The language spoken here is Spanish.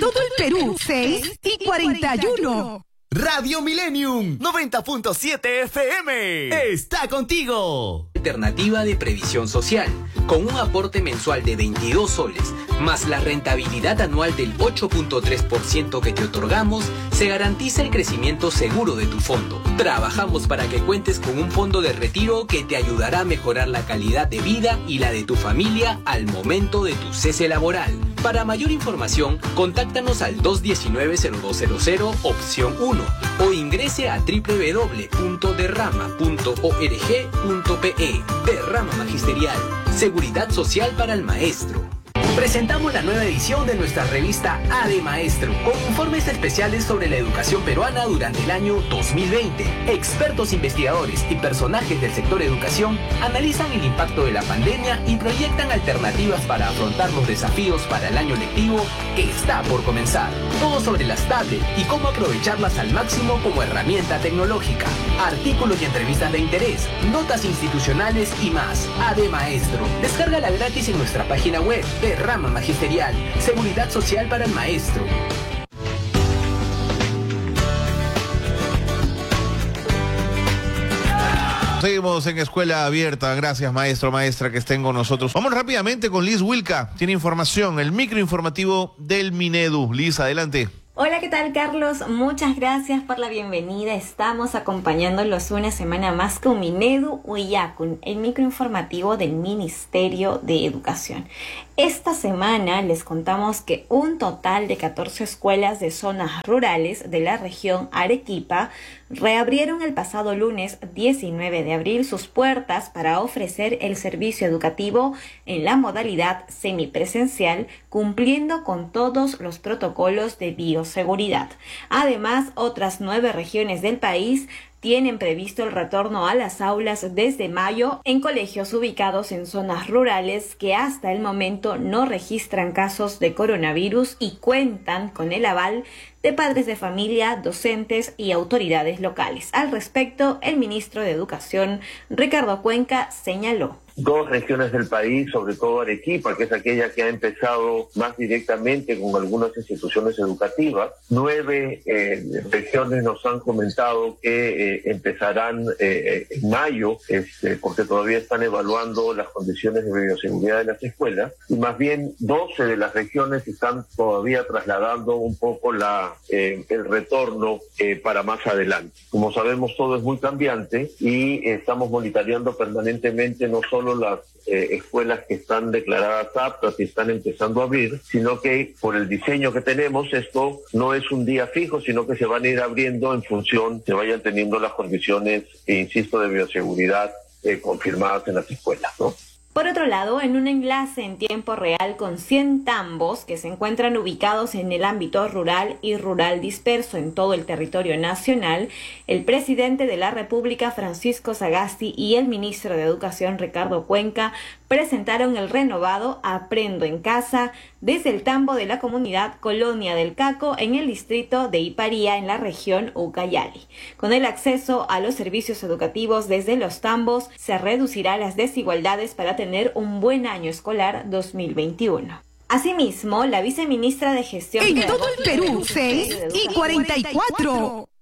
todo el Perú, 6:41. Radio Millennium 90.7 FM está contigo. Alternativa de previsión social, con un aporte mensual de 22 soles, más la rentabilidad anual del 8.3% que te otorgamos, se garantiza el crecimiento seguro de tu fondo. Trabajamos para que cuentes con un fondo de retiro que te ayudará a mejorar la calidad de vida y la de tu familia al momento de tu cese laboral. Para mayor información, contáctanos al 219-0200, opción 1, o ingrese a www.derrama.org.pe. Derrama Magisterial. Seguridad social para el maestro. Presentamos la nueva edición de nuestra revista ADE Maestro, con informes especiales sobre la educación peruana durante el año 2020. Expertos investigadores y personajes del sector educación analizan el impacto de la pandemia y proyectan alternativas para afrontar los desafíos para el año lectivo que está por comenzar. Todo sobre las tablets y cómo aprovecharlas al máximo como herramienta tecnológica. Artículos y entrevistas de interés, notas institucionales y más. ADE Maestro. Descárgala gratis en nuestra página web de Rama Magisterial, seguridad social para el maestro. Seguimos en Escuela Abierta. Gracias, maestro, maestra, que estén con nosotros. Vamos rápidamente con Liz Wilca. Tiene información, el microinformativo del Minedu. Liz, adelante. Hola, ¿qué tal, Carlos? Muchas gracias por la bienvenida. Estamos acompañándolos una semana más con Minedu Uyakun, el microinformativo del Ministerio de Educación. Esta semana les contamos que un total de 14 escuelas de zonas rurales de la región Arequipa reabrieron el pasado lunes 19 de abril sus puertas para ofrecer el servicio educativo en la modalidad semipresencial, cumpliendo con todos los protocolos de bioseguridad. Además, otras 9 regiones del país tienen previsto el retorno a las aulas desde mayo en colegios ubicados en zonas rurales que hasta el momento no registran casos de coronavirus y cuentan con el aval de padres de familia, docentes y autoridades locales. Al respecto, el ministro de Educación, Ricardo Cuenca, señaló: 2 regiones del país, sobre todo Arequipa, que es aquella que ha empezado más directamente con algunas instituciones educativas. 9 regiones nos han comentado que empezarán en mayo, porque todavía están evaluando las condiciones de bioseguridad de las escuelas, y más bien 12 de las regiones están todavía trasladando un poco el retorno para más adelante. Como sabemos, todo es muy cambiante y estamos monitoreando permanentemente no solo las escuelas que están declaradas aptas y están empezando a abrir, sino que por el diseño que tenemos, esto no es un día fijo, sino que se van a ir abriendo en función que vayan teniendo las condiciones, insisto, de bioseguridad confirmadas en las escuelas, ¿no? Por otro lado, en un enlace en tiempo real con 100 tambos que se encuentran ubicados en el ámbito rural y rural disperso en todo el territorio nacional, el presidente de la República, Francisco Sagasti, y el ministro de Educación, Ricardo Cuenca, presentaron el renovado Aprendo en Casa desde el tambo de la comunidad Colonia del Caco en el distrito de Iparía, en la región Ucayali. Con el acceso a los servicios educativos desde los tambos, se reducirá las desigualdades para tener un buen año escolar 2021. Asimismo, la viceministra de Gestión... En todo el Perú, 6:44.